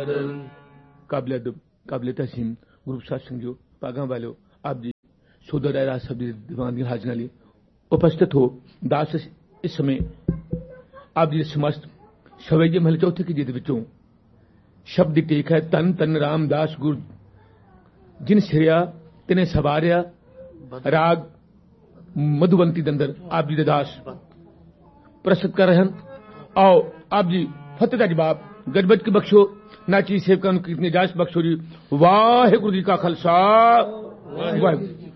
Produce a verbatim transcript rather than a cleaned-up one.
काबिल अदब काबिल तहसीन ग्रुप साथ संजो पागा वालो आप जी सोदर राज सब दीवानगी हाजिर अली उपस्थित हो दास इस समय आप जी समस्त शवेजे महल चौथे की जिद विचों शब्द टेक है तन तन रामदास गुर जिन सिरिया तिने सवारिया राग मधुबंती दंदर आप जी दास प्रस्तुत कर रहे हैं आओ आप जी फतेह का जवाब गजबत की बख्शो नाची सेवकां कितने जास बख्शो जी वाहिगुरु जी का खालसा वाहिगुरु